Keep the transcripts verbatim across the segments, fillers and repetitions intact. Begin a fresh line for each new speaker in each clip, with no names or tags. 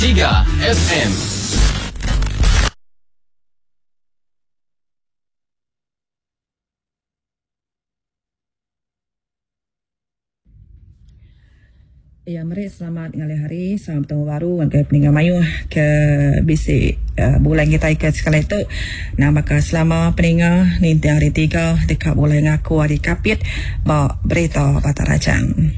tiga F M.
Ya, mari selamat ngali hari, selamat bertemu baru dengan peninggal mayu ke bisik uh, bulan kita ikat sekali itu. Nah, maka selama peninggal ni hari tiga dekat bulan aku hari kapit bawa berita Batak Rajang.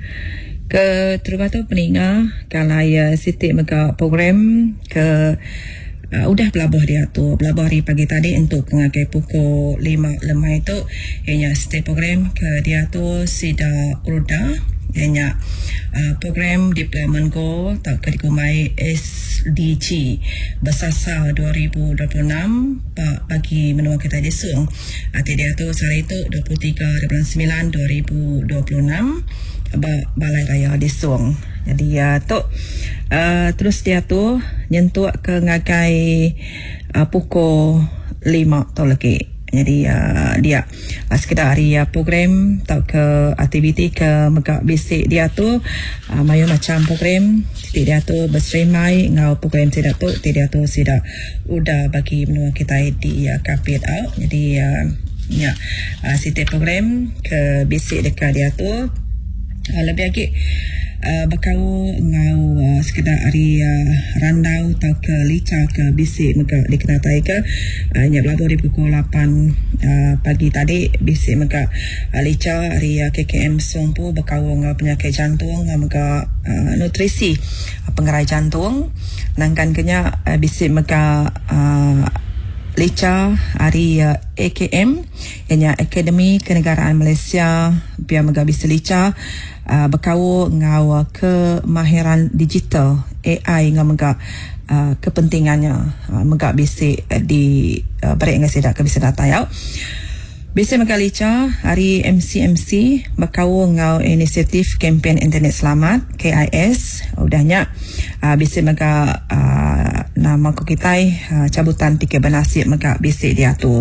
Ke terus tu peninggal kalau ya sitik mega program ke uh, udah pelabur dia tu pelabur hari pagi tadi untuk mengakai pukul lima lemah itu ianya sitik program ke dia tu sida urda ianya uh, program deployment goal tak kedikumai S D G bersasar dua ribu dua puluh enam pak bagi menua kita disung arti dia tu hari itu dua puluh tiga bulan sembilan dua ribu dua puluh enam Balai Raya Disung. Jadi ya tu uh, terus dia tu nyentuh ke ngagai uh, pukul lima tu lagi. Jadi uh, dia uh, sekedar hari uh, program atau ke aktiviti ke megak bisik dia tu uh, mayu macam program titik dia tu berserimai ngau program tidak tu titik dia tu sudah udah bagi menua kita di uh, kapit out. Jadi uh, ya uh, sitik program ke bisik dekat dia tu Uh, lebih lagi uh, bakau ngau uh, sekedar hari uh, randau atau ke lica ke bisik mega dikenatai ke uh, nya berlabuh di pukul lapan uh, pagi tadi bisik mega uh, lica hari uh, K K M Song pu bakau ngau penyakit jantung ngau mega uh, nutrisi uh, pengerai jantung nangkan kenya uh, bisik mega uh, Lica hari uh, A K M ianya Akademi Kenegaraan Malaysia biar megabis Lica uh, berkau ngau uh, kemahiran digital A I ngau mega uh, kepentingannya uh, megabis uh, di uh, beri ngasi dak bisa data yau. Bisa Megalica hari M C M C berkau ngau inisiatif kempen internet selamat K I S udahnya uh, bisa mega uh, nama ko kita uh, cabutan tiket bernasib mega bisa dia tu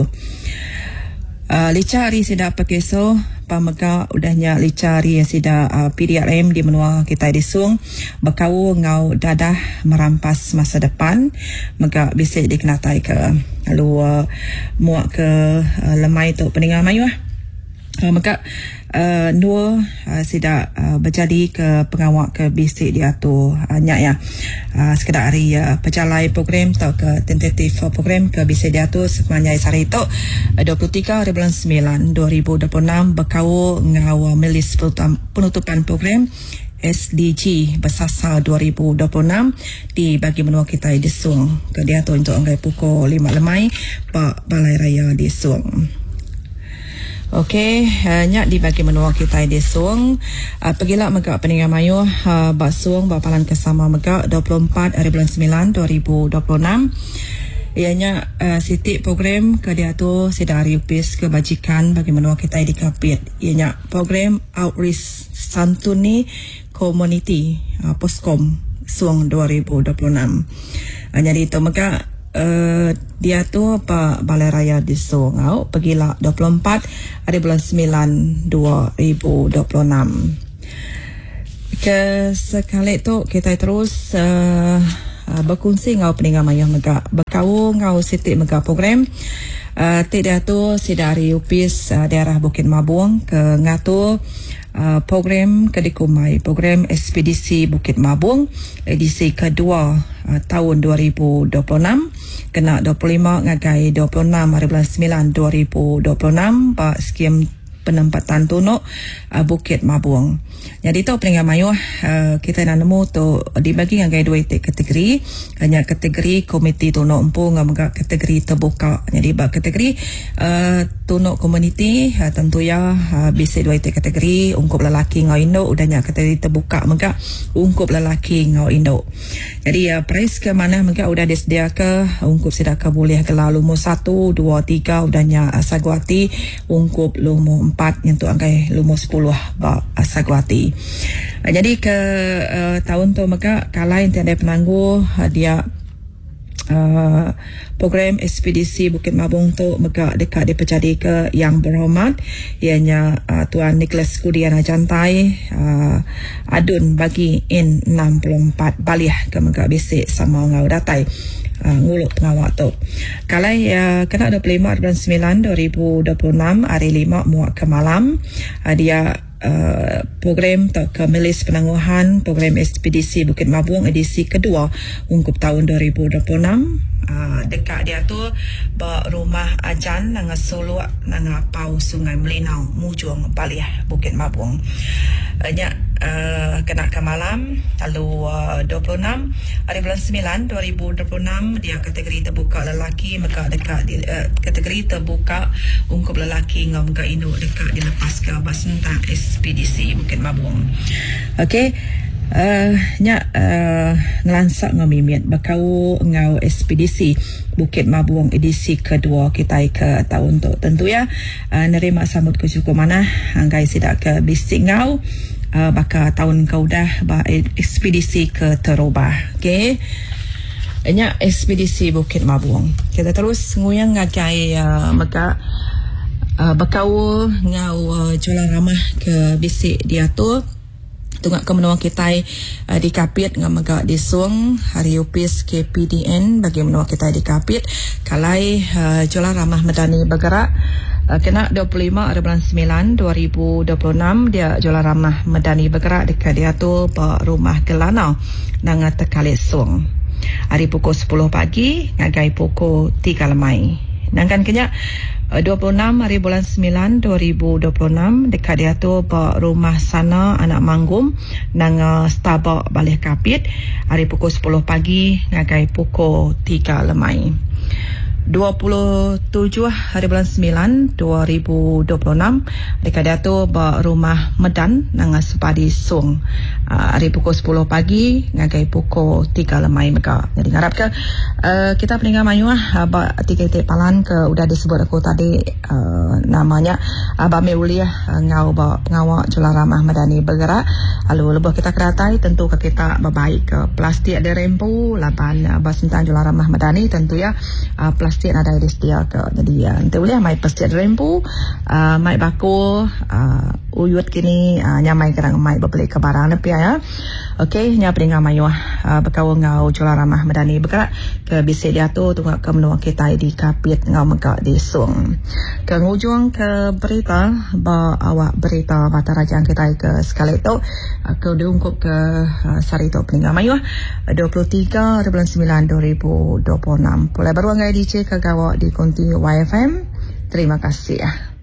uh, lica hari sida pakai so pamega udahnya lica hari sida uh, P D R M di menua kita disung berkau ngau dadah merampas masa depan mega bisa dikenatai ke lalu uh, muak ke uh, lemai tu peninggal mayu lah. Uh, maka uh, dua uh, sida uh, berjadi ke pengawak ke bisik dia tu uh, nyak ya uh, sekedar hari uh, pejalai program atau ke tentatif program ke bisik dia tu sepanjang hari itu uh, dua puluh tiga bulan sembilan dua ribu dua puluh enam berkau ngau melis penutupan program S D G bersasar dua ribu dua puluh enam di bagi menua kita disung ke dia tu untuk anggai pukul lima lemai Pak Balai Raya Disung. Okey, uh, nyak di bagi menua kita disung uh, pergilah megak peninggal mayu uh, basung bapalan kesama megak dua puluh empat bulan sembilan dua ribu dua puluh enam ianya uh, sitik program ke dia tu sedari upis kebajikan bagi menua kita di kapit ianya program outreach santuni community uh, poskom suang dua ribu dua puluh enam uh, jadi itu maka uh, dia tu apa Balai Raya di Songau pergilah dua puluh empat bulan sembilan dua ribu dua puluh enam ke sekali tu kita terus uh, Uh, berkongsi ngau peninggal mayu mega berkau ngau sitik mega program uh, tidak tu sedari upis uh, daerah Bukit Mabung ke ngatu uh, program kedikumai program Ekspedisi Bukit Mabung edisi kedua uh, tahun dua ribu dua puluh enam kena dua puluh lima ngagai dua puluh enam bulan sembilan dua ribu dua puluh enam pak skim penempatan tunuk uh, Bukit Mabung. Jadi tu peninggal mayu uh, kita nak nemu tu dibagi dengan dua kategori. Hanya kategori komiti tunuk empu dengan kategori terbuka. Jadi bab kategori uh, tunuk komuniti uh, tentu ya uh, bisa dua kategori ungkup lelaki ngau induk udahnya kategori terbuka maka ungkup lelaki ngau induk. Jadi uh, price ke mana maka udah disedia ke ungkup sedaka boleh gelar lumur satu, dua, tiga udahnya uh, sagwati ungkup lumur empat nyentuh angkai lumur sepuluh bab uh, sagwati. Uh, jadi ke uh, tahun tu maka kalau yang tiada penangguh uh, dia Uh, program ekspedisi Bukit Mabung tu megak dekat di Pejadi ke yang berhormat ianya uh, Tuan Nicholas Kudiana Jantai uh, adun bagi N enam puluh empat baliah ke megak bisik sama ngau datai uh, nguluk pengawak tu kalai uh, kena dua puluh lima bulan sembilan dua ribu dua puluh enam hari lima muak ke malam uh, dia Uh, program atau Kemilis Penangguhan program ekspedisi Bukit Mabung edisi kedua ungkup tahun dua ribu dua puluh enam uh, dekat dia tu ba rumah ajan nang Solok nang Pau Sungai Melinau Mujung Baliah Bukit Mabung uh, nya uh, kena ke malam lalu uh, dua puluh enam hari bulan sembilan dua ribu dua puluh enam dia kategori terbuka lelaki maka dekat di, uh, kategori terbuka ungkup lelaki ngau muka induk dekat dilepas ke bas tentang ekspedisi Bukit Mabung. Okey. Uh, nya uh, ngelansak ngamimit bakau ngau ekspedisi Bukit Mabung edisi kedua kita ke tahun tu tentu ya uh, nerima sambut ke cukup mana anggai sidak ke bisik ngau uh, baka tahun kau dah ba ekspedisi ke terubah. Okey. Nya ekspedisi Bukit Mabung. Kita terus nguyang ngagai uh, maka Uh, bakau ngau uh, jualan ramah ke bisik dia tu tunggu ke menua kita uh, di kapit ngam megak di sung hari upis K P D N bagi menua kita di kapit kalai uh, jualan ramah medani bergerak uh, kena dua puluh lima bulan sembilan dua ribu dua puluh enam dia jualan ramah medani bergerak dekat dia tu rumah Gelanau nang Tekalit Sung hari pukul sepuluh pagi ngagai pukul tiga lemai nangkan kenya dua puluh enam hari bulan sembilan dua ribu dua puluh enam dekat dia tu rumah sana anak manggum nang uh, Starbucks balik kapit hari pukul sepuluh pagi ngagai pukul tiga lemai dua puluh tujuh hari bulan sembilan dua ribu dua puluh enam dekat dia tu rumah Medan nang Sepadi Sung uh, hari pukul sepuluh pagi ngagai pukul tiga lemai mega jadi ngarap ke uh, kita peninggal mayu ah uh, titik-titik palan ke udah disebut aku tadi uh, namanya Abah Meuliah uh, ngau ba pengawak jualan ramah medani bergerak lalu lebih kita keratai tentu ke kita berbaik ke plastik ada rempu lapan uh, bas tentang jualan ramah medani tentu ya uh, plastik ada di sedia ke jadi ya uh, nanti boleh mai plastik ada rempu uh, mai baku uh, uyut kini uh, nyamai kerang mai berbeli ke barang nepi ya. Okey nya peringah mayu uh, berkau ngau jualan ramah medani bergerak ke bisik dia tu tunggu ke menua kita di kapit ngau megak di sung ke ngujung ke berita ba awak berita mata rajang kita ke sekali tu uh, ke diungkup ke uh, sari tu peringah mayu dua puluh tiga bulan sembilan dua ribu dua puluh enam pula baru ngai D J ke gawak di konti Y F M terima kasih ya.